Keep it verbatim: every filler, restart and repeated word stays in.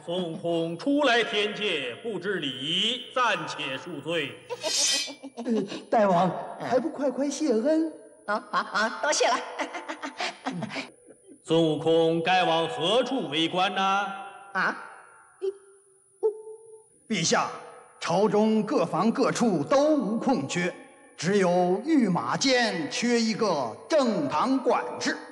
孙悟空初来天界，不知礼仪，暂且恕罪。 呃、大王还不快快谢恩？ 啊啊啊！多谢了。 孙悟空该往何处为官呢？ 啊？ 陛下，朝中各房各处都无空缺，只有御马监缺一个正堂管事。